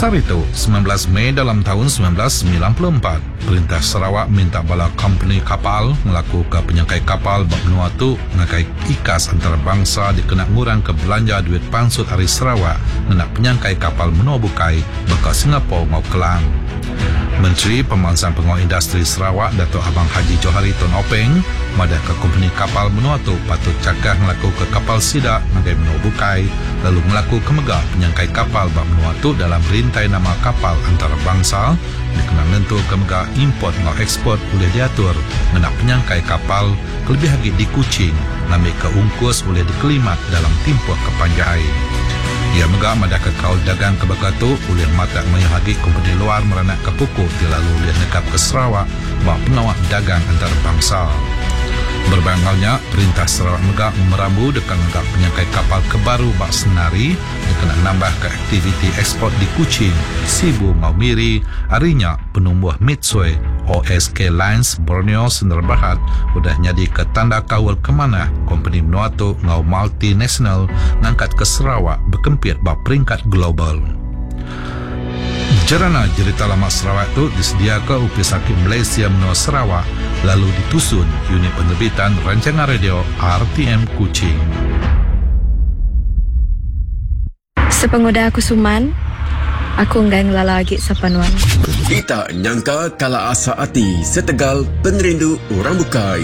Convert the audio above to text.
Dasar itu, 19 Mei dalam tahun 1994, Perintah Sarawak minta bala company kapal melaku ke penyangkai kapal bak benua tu ngakai ikas antarabangsa dikena ngurang ke belanja duit pansut hari Sarawak nak penyangkai kapal menua bukai baka Singapura mau Kelang. Menteri Pemangsan Pengawal Industri Sarawak Datuk Abang Haji Johari Tun Openg madah ke company kapal menua tu patut cakap melaku ke kapal sidak ngagai menua bukai lalu melaku ke megah penyangkai kapal bak menua tu dalam rintai nama kapal antarabangsa dikena nentu ke megah import ngau ekspor boleh diatur menak penyangkai kapal kelebih lagi di Kuching ngambil ke ungkus boleh dikelimat dalam timpuh kepanjai. Ia megah madah ke kaul dagang ke Bekatu boleh mata menyahagi company luar meranak ke pukul dilalu boleh nekap ke Sarawak bahawa pengawal dagang antarabangsa. Berbangalnya, Perintah Sarawak megah merambu dekat ngagak penyangkai kapal kebaru bak senari dikena nambah ke aktiviti ekspor di Kuching, Sibu Maumiri, harinya penumbuh Mitsui, OSK Lines Borneo Sdn Bhd sudah nyadi ke tanda kawal kemana company menua tu ngau multinational ngangkat ke Sarawak berkempit bak peringkat global. Jarana cerita lama Sarawak itu disediakan Upis Hakim Malaysia menua Sarawak lalu ditusun unit penerbitan rancangan radio RTM Kuching. Sepengoda aku Suman, aku enggak ngelala lagi sapanuan. Kita nyangka kala asa hati setegal pengerindu orang bukai.